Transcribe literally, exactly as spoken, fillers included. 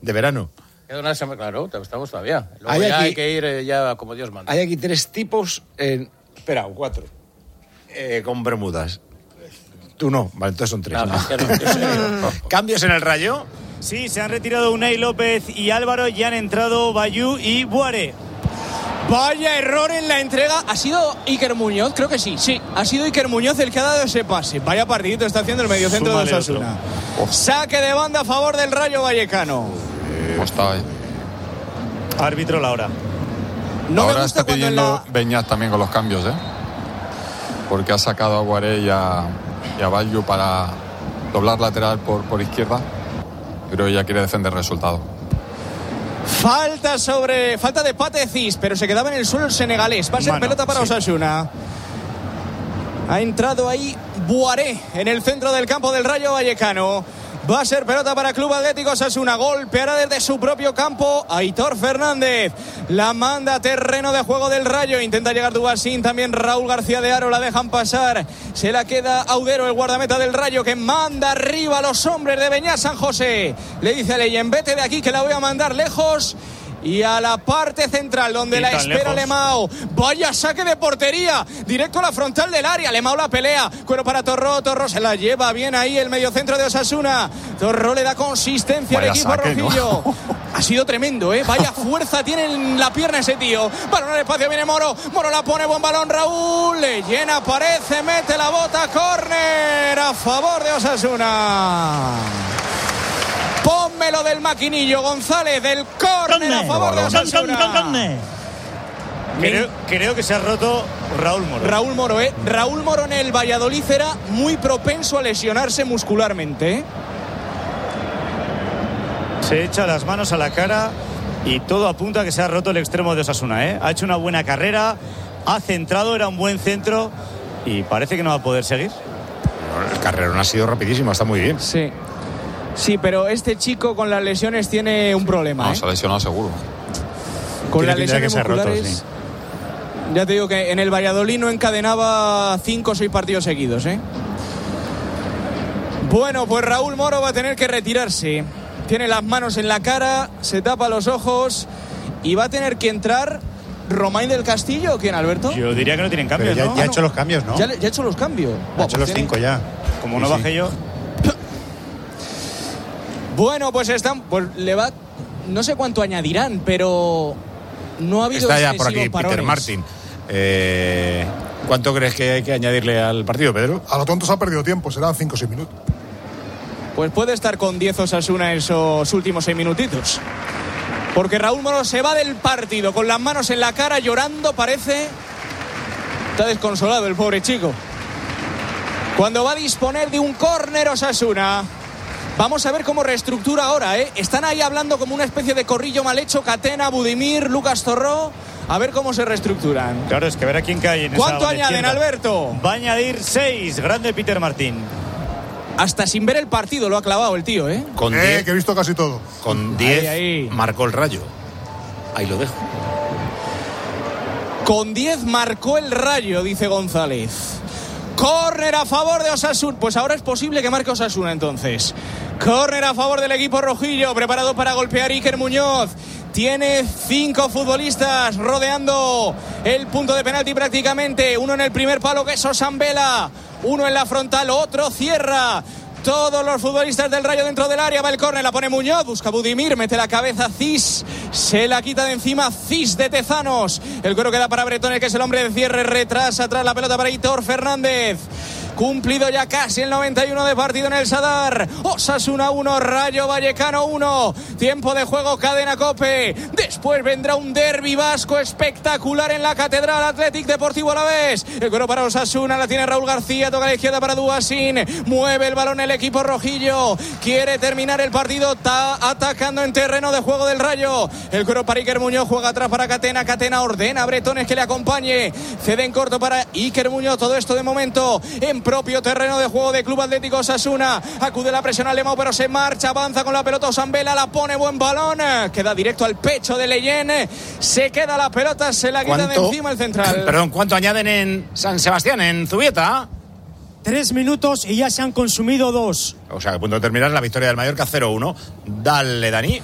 de verano. Queda una semana, claro, estamos todavía. Luego Hay ya aquí, hay que ir eh, ya como Dios manda. Hay aquí tres tipos, en, espera, o cuatro, eh, con bermudas. Tú no, vale, entonces son tres. No, no, que no, yo sé, no. ¿Cambios en el Rayo? Sí, se han retirado Unai López y Álvaro y han entrado Bayú y Buare. Vaya error en la entrega. ¿Ha sido Iker Muñoz? Creo que sí, sí. Ha sido Iker Muñoz el que ha dado ese pase. Vaya partidito está haciendo el mediocentro Súmale de Osasuna. Oh. Saque de banda a favor del Rayo Vallecano. Eh, está ahí. Árbitro la hora. No Ahora me gusta está pidiendo la... Beñat también con los cambios, ¿eh? Porque ha sacado a Guaré y a, y a Bayu para doblar lateral por, por izquierda. Pero ella quiere defender el resultado. Falta sobre falta de Patecis, pero se quedaba en el suelo el senegalés. Va a ser Mano, pelota para sí. Osasuna. Ha entrado ahí Buaré en el centro del campo del Rayo Vallecano. Va a ser pelota para Club Atlético Osasuna. Golpeará desde su propio campo Aitor Fernández. La manda a terreno de juego del Rayo. Intenta llegar Dubasín. También Raúl García de Haro. La dejan pasar. Se la queda Audero, el guardameta del Rayo, que manda arriba a los hombres de Beñat San José. Le dice a Leyen, vete de aquí que la voy a mandar lejos. Y a la parte central donde la espera Lemao. Vaya saque de portería, directo a la frontal del área. Lemao la pelea, cuero para Torró. Torró se la lleva bien ahí el mediocentro de Osasuna. Torró le da consistencia al equipo saque, rojillo, ¿no? Ha sido tremendo, ¿eh? Vaya fuerza tiene en la pierna ese tío. Balón al espacio, viene Moro. Moro la pone, buen balón Raúl. Le llena, aparece, mete la bota. Córner a favor de Osasuna. Pónmelo del maquinillo, González, del córner a favor de Osasuna. Creo, creo que se ha roto Raúl Moro. Raúl Moro, ¿eh? Raúl Moro en el Valladolid era muy propenso a lesionarse muscularmente, ¿eh? Se echa las manos a la cara y todo apunta a que se ha roto el extremo de Osasuna, ¿eh? Ha hecho una buena carrera, ha centrado, era un buen centro y parece que no va a poder seguir. El carrerón ha sido rapidísimo, está muy bien. Sí. Sí, pero este chico con las lesiones tiene un problema. No, ¿eh? se ha lesionado seguro. Con las lesiones musculares. Roto, sí. Ya te digo que en el Valladolid no encadenaba cinco o seis partidos seguidos, ¿eh? Bueno, pues Raúl Moro va a tener que retirarse. Tiene las manos en la cara, se tapa los ojos y va a tener que entrar Romain del Castillo. ¿O quién, Alberto? Yo diría que no tienen cambios, ya, ¿no? ya ha hecho los cambios, ¿no? Ya, ya ha hecho los cambios. Ha hecho los cinco ya. Como no bajé yo. Bueno, pues están, pues le va, no sé cuánto añadirán, pero no ha habido. Está ya por aquí parones. Peter Martin. Eh, ¿Cuánto crees que hay que añadirle al partido, Pedro? A lo tonto se ha perdido tiempo, serán cinco o seis minutos. Pues puede estar con diez Osasuna en esos últimos seis minutitos. Porque Raúl Moro se va del partido con las manos en la cara, llorando, parece. Está desconsolado el pobre chico. Cuando va a disponer de un córner Osasuna. Vamos a ver cómo reestructura ahora, ¿eh? Están ahí hablando como una especie de corrillo mal hecho. Catena, Budimir, Lucas Torró. A ver cómo se reestructuran. Claro, es que a ver a quién cae en esa ¿Cuánto añaden, izquierda. Alberto? Va a añadir seis. Grande Peter Martín. Hasta sin ver el partido lo ha clavado el tío, ¿eh? Con eh, diez, que he visto casi todo. Con diez marcó el Rayo. Ahí lo dejo. Con diez marcó el Rayo, dice González. Córner a favor de Osasuna. Pues ahora es posible que marque Osasuna entonces. Córner a favor del equipo rojillo. Preparado para golpear Iker Muñoz. Tiene cinco futbolistas rodeando el punto de penalti prácticamente. Uno en el primer palo, que es Osambela. Uno en la frontal, otro cierra. Todos los futbolistas del Rayo dentro del área. Va el córner, la pone Muñoz, busca Budimir, mete la cabeza Cis, se la quita de encima Cis de Tezanos. El cuero queda para Bretones, que es el hombre de cierre, retrasa atrás la pelota para Aitor Fernández. Cumplido ya casi el noventa y uno de partido en el Sadar. Osasuna uno, Rayo Vallecano uno. Tiempo de juego, cadena COPE. Después vendrá un derbi vasco espectacular en la Catedral Athletic Deportivo Alavés. El cuero para Osasuna, la tiene Raúl García, toca a la izquierda para Dubasín. Mueve el balón el equipo rojillo. Quiere terminar el partido, está atacando en terreno de juego del Rayo. El cuero para Iker Muñoz, juega atrás para Catena. Catena ordena a Bretones que le acompañe. Cede en corto para Iker Muñoz. Todo esto de momento en propio terreno de juego de Club Atlético Osasuna. Acude la presión al Lemao, pero se marcha, avanza con la pelota Osambela, la pone, buen balón, queda directo al pecho de Leyen, se queda la pelota, se la quita de encima el central. Perdón, ¿cuánto añaden en San Sebastián, en Zubieta? Tres minutos y ya se han consumido dos. O sea, a punto de terminar la victoria del Mallorca cero uno. Dale, Dani.